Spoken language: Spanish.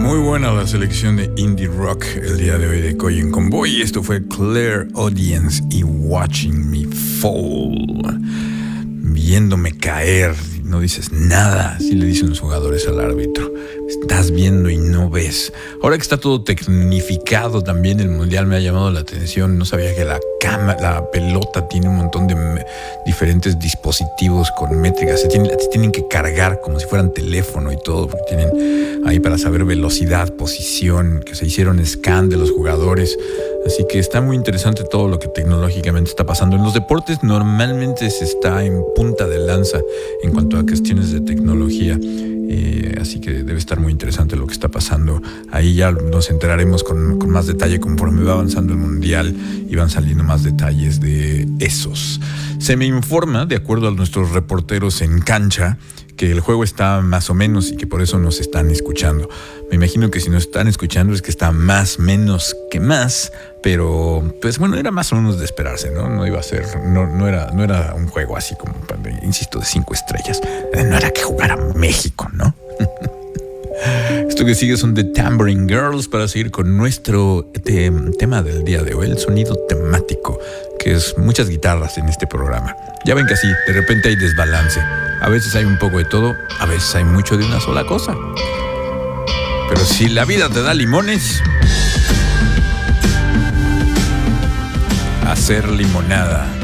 Muy buena la selección de indie rock el día de hoy de Koyen Convoy. Esto fue Clear Audience y Watching Me Fall. Viéndome caer, no dices nada, así le dicen los jugadores al árbitro. Estás viendo y no ves. Ahora que está todo tecnificado también, el mundial me ha llamado la atención. No sabía que la pelota tiene un montón de diferentes dispositivos con métricas. Se tienen que cargar como si fueran teléfono y todo, porque tienen ahí para saber velocidad, posición, que se hicieron scan de los jugadores. Así que está muy interesante todo lo que tecnológicamente está pasando. En los deportes normalmente se está en punta de lanza en cuanto a cuestiones de tecnología. Así que debe estar muy interesante lo que está pasando. Ahí ya nos enteraremos con más detalle conforme va avanzando el mundial y van saliendo más detalles de esos. Se me informa, de acuerdo a nuestros reporteros en cancha, que el juego está más o menos y que por eso nos están escuchando. Me imagino que si nos están escuchando es que está más, menos que más, pero pues bueno, era más o menos de esperarse, ¿no? No iba a ser, no era un juego así como, insisto, de 5 estrellas. No era que jugara México, ¿no? Esto que sigue son The Tambourine Girls para seguir con nuestro tema del día de hoy, el sonido temático, que es muchas guitarras en este programa. Ya ven que así, de repente hay desbalance. A veces hay un poco de todo, a veces hay mucho de una sola cosa. Pero si la vida te da limones, hacer limonada.